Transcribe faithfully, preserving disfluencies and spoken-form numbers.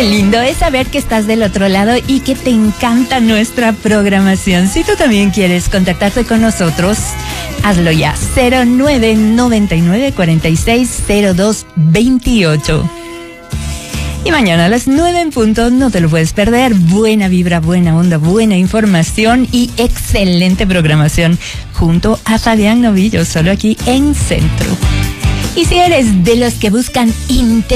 Qué lindo es saber que estás del otro lado y que te encanta nuestra programación. Si tú también quieres contactarte con nosotros, hazlo ya. cero nueve noventa y nueve cuarenta y seis cero dos veintiocho. Y mañana a las nueve en punto, no te lo puedes perder. Buena vibra, buena onda, buena información y excelente programación junto a Fabián Novillo, solo aquí en Centro. Y si eres de los que buscan intensidad,